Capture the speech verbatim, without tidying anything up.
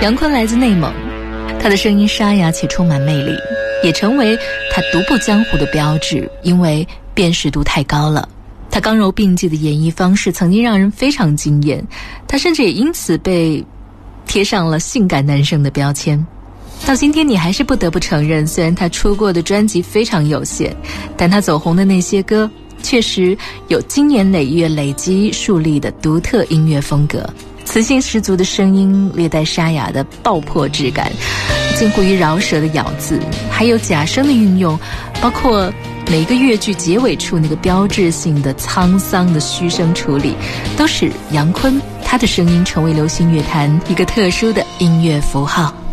杨坤来自内蒙，他的声音沙哑且充满魅力，也成为他独步江湖的标志，因为辨识度太高了。他刚柔并济的演绎方式曾经让人非常惊艳，他甚至也因此被贴上了性感男生的标签。到今天你还是不得不承认，虽然他出过的专辑非常有限，但他走红的那些歌确实有经年累月累积树立的独特音乐风格，磁性十足的声音，略带沙哑的爆破质感，近乎于饶舌的咬字，还有假声的运用，包括每一个乐句结尾处那个标志性的沧桑的虚声处理，都使杨坤他的声音成为流行乐坛一个特殊的音乐符号。